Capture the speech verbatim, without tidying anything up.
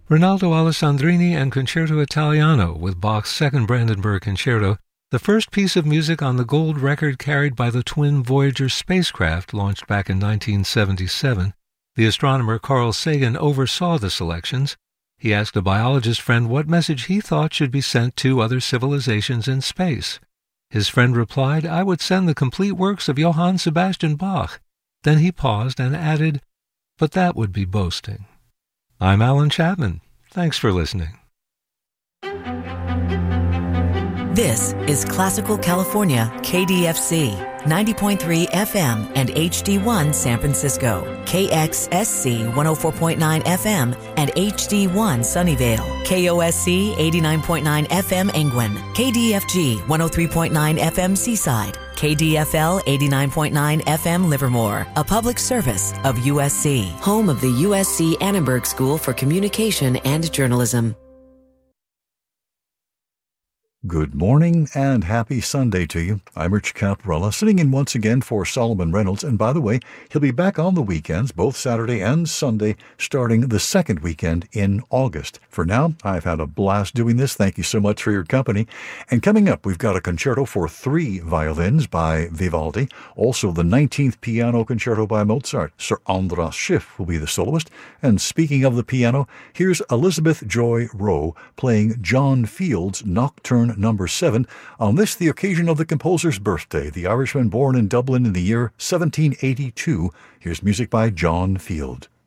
Rinaldo Alessandrini and Concerto Italiano with Bach's Second Brandenburg Concerto, the first piece of music on the gold record carried by the twin Voyager spacecraft launched back in nineteen seventy-seven. The astronomer Carl Sagan oversaw the selections. He asked a biologist friend what message he thought should be sent to other civilizations in space. His friend replied, "I would send the complete works of Johann Sebastian Bach." Then he paused and added, "But that would be boasting." I'm Alan Chapman. Thanks for listening. This is Classical California, K D F C, ninety point three F M and H D one San Francisco, K X S C one oh four point nine F M and H D one Sunnyvale, K O S C eighty-nine point nine F M Engwin, K D F G one oh three point nine F M Seaside, K D F L eighty-nine point nine F M Livermore, a public service of U S C, home of the U S C Annenberg School for Communication and Journalism. Good morning and happy Sunday to you. I'm Rich Caprella, sitting in once again for Solomon Reynolds. And by the way, he'll be back on the weekends, both Saturday and Sunday, starting the second weekend in August. For now, I've had a blast doing this. Thank you so much for your company. And coming up, we've got a concerto for three violins by Vivaldi. Also, the nineteenth Piano Concerto by Mozart. Sir Andras Schiff will be the soloist. And speaking of the piano, here's Elizabeth Joy Rowe playing John Field's Nocturne Number seven, on this the occasion of the composer's birthday, the Irishman born in Dublin in the year seventeen eighty-two. Here's music by John Field.